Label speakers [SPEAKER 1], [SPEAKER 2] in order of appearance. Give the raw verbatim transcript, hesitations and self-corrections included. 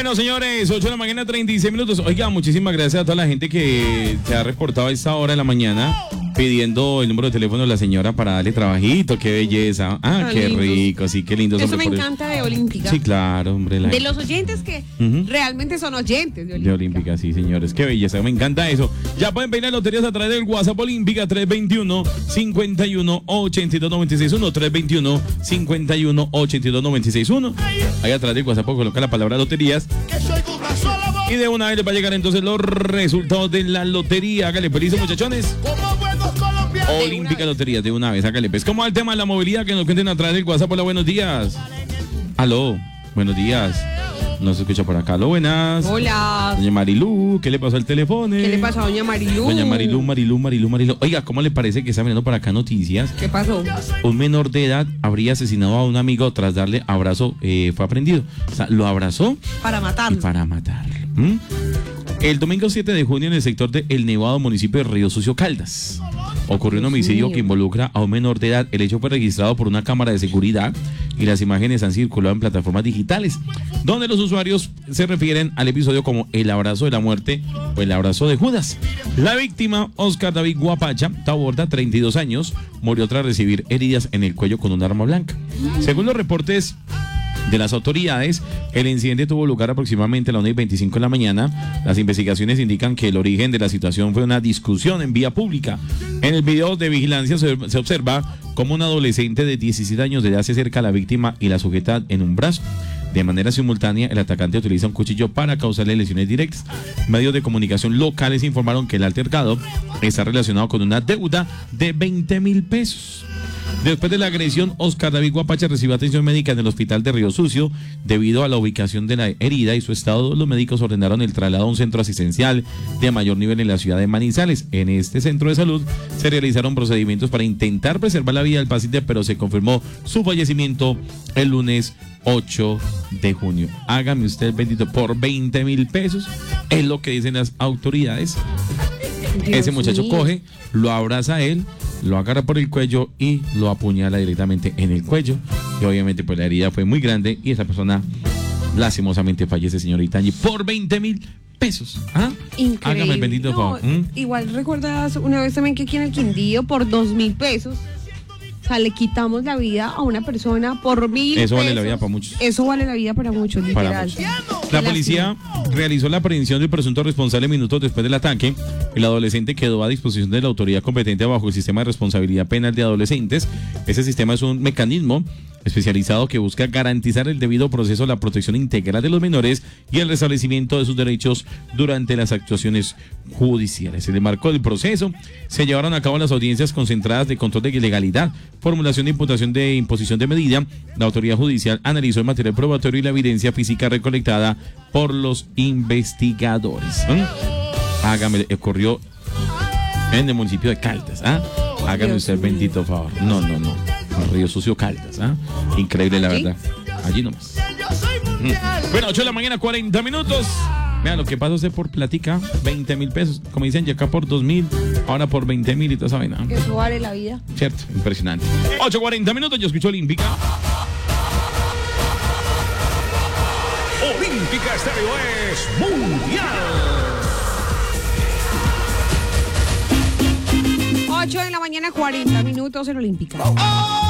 [SPEAKER 1] Bueno, señores, ocho de la mañana, treinta y seis minutos. Oiga, muchísimas gracias a toda la gente que se ha reportado a esta hora de la mañana pidiendo el número de teléfono de la señora para darle trabajito. Qué belleza. Ah, qué
[SPEAKER 2] lindos.
[SPEAKER 1] rico, sí, qué lindo.
[SPEAKER 2] Eso me encanta de Olímpica.
[SPEAKER 1] Sí, claro, hombre. La
[SPEAKER 2] De
[SPEAKER 1] gente.
[SPEAKER 2] los oyentes que
[SPEAKER 1] Ujú.
[SPEAKER 2] realmente son oyentes de Olímpica.
[SPEAKER 1] De Olímpica, sí, señores. Qué belleza, me encanta eso. Ya pueden pedir las loterías a través del WhatsApp Olímpica tres veintiuno, cincuenta y uno, ochenta y dos, noventa y seis uno, tres veintiuno, cincuenta y uno, ochenta y dos, noventa y seis uno. Ahí atrás del WhatsApp coloca la palabra loterías. Y de una vez les va a llegar entonces los resultados de la lotería. Hágale feliz, muchachones. Olímpica Lotería, de una vez, hágale pues. ¿Cómo va el tema de la movilidad? Que nos cuenten a través del WhatsApp. Hola, buenos días. Aló, buenos días. No se escucha por acá. Aló, buenas.
[SPEAKER 2] Hola.
[SPEAKER 1] Doña Marilú, ¿qué le pasó al teléfono?
[SPEAKER 2] ¿Qué le pasó a doña Marilú?
[SPEAKER 1] Doña Marilú, Marilú, Marilú, Marilú. Oiga, ¿cómo le parece que está mirando para acá noticias?
[SPEAKER 2] ¿Qué pasó?
[SPEAKER 1] Un menor de edad habría asesinado a un amigo tras darle abrazo, eh, fue aprendido. O sea, lo abrazó
[SPEAKER 2] Para
[SPEAKER 1] y
[SPEAKER 2] matarlo.
[SPEAKER 1] para matarlo. ¿Mm? El domingo siete de junio en el sector de El Nevado, municipio de Río Sucio, Caldas, ocurrió un
[SPEAKER 2] Dios
[SPEAKER 1] homicidio
[SPEAKER 2] mío.
[SPEAKER 1] que involucra a un menor de edad. El hecho fue registrado por una cámara de seguridad y las imágenes han circulado en plataformas digitales, donde los usuarios se refieren al episodio como el abrazo de la muerte o el abrazo de Judas. La víctima, Oscar David Guapacha Taborda, treinta y dos años, murió tras recibir heridas en el cuello con un arma blanca. Según los reportes de las autoridades, el incidente tuvo lugar aproximadamente a las una y veinticinco de la mañana. Las investigaciones indican que el origen de la situación fue una discusión en vía pública. En el video de vigilancia se, se observa cómo un adolescente de diecisiete años de edad se acerca a la víctima y la sujeta en un brazo. De manera simultánea, el atacante utiliza un cuchillo para causarle lesiones directas. Medios de comunicación locales informaron que el altercado está relacionado con una deuda de veinte mil pesos. Después de la agresión, Oscar David Guapacha recibió atención médica en el hospital de Río Sucio. Debido a la ubicación de la herida y su estado, los médicos ordenaron el traslado a un centro asistencial de mayor nivel en la ciudad de Manizales. En este centro de salud se realizaron procedimientos para intentar preservar la vida del paciente, pero se confirmó su fallecimiento el lunes ocho de junio. Hágame usted bendito, por veinte mil pesos, es lo que dicen las autoridades.
[SPEAKER 2] Dios
[SPEAKER 1] Ese muchacho
[SPEAKER 2] mío.
[SPEAKER 1] coge, lo abraza a él, lo agarra por el cuello y lo apuñala directamente en el cuello. Y obviamente pues la herida fue muy grande y esa persona lastimosamente fallece, señorita Angie, por veinte mil pesos. ¿Ah?
[SPEAKER 2] Increíble.
[SPEAKER 1] Hágame el bendito
[SPEAKER 2] No,
[SPEAKER 1] favor. ¿Mm?
[SPEAKER 2] Igual recuerdas una vez también que aquí en el Quindío por dos mil pesos. O sea, le quitamos la vida a una persona por mil
[SPEAKER 1] Eso vale
[SPEAKER 2] pesos.
[SPEAKER 1] la vida para muchos.
[SPEAKER 2] Eso vale la vida para muchos, literal.
[SPEAKER 1] Para muchos. La policía realizó la aprehensión del presunto responsable minutos después del ataque. El adolescente quedó a disposición de la autoridad competente bajo el sistema de responsabilidad penal de adolescentes. Ese sistema es un mecanismo especializado que busca garantizar el debido proceso, la protección integral de los menores y el restablecimiento de sus derechos durante las actuaciones judiciales. En el marco del proceso se llevaron a cabo las audiencias concentradas de control de legalidad, formulación de imputación de imposición de medida. La autoridad judicial analizó el material probatorio y la evidencia física recolectada por los investigadores. ¿Mm? Hágame, ocurrió en el municipio de Caldas. ¿Ah? Hágame usted el bendito favor. No, no, no. Río Sucio, Caldas. ¿Ah? Increíble, la
[SPEAKER 2] ¿Allí?
[SPEAKER 1] verdad. Allí nomás. Mm. Bueno, ocho de la mañana, cuarenta minutos. Vean lo que pasa usted por platica, veinte mil pesos. Como dicen, ya acá por dos mil, ahora por veinte mil y toda esa vaina.
[SPEAKER 2] Eso vale la vida.
[SPEAKER 1] Cierto, impresionante. ocho cuarenta minutos, yo escucho Olímpica.
[SPEAKER 3] Olímpica Estéreo es mundial.
[SPEAKER 2] ocho de la mañana, cuarenta minutos en Olímpica.